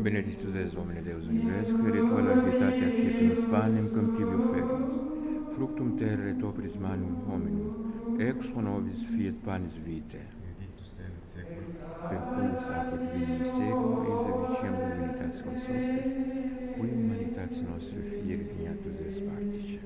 Benedictus es Domine Deus Univers, qui ritual arbitate accepimus panem cum tibio ferimus, fructum terrae topris manum hominum, ex nobis fiat panis vitae. Benedictus Deus in secula, Per cui sacro divino mysterium, eis